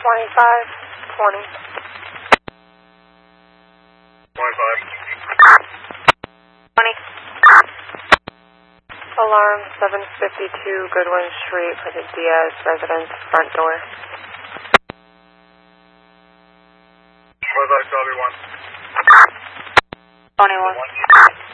2520. 20. Alarm 752 Goodwin Street for the Diaz residence front door. 25 copy 1. 21.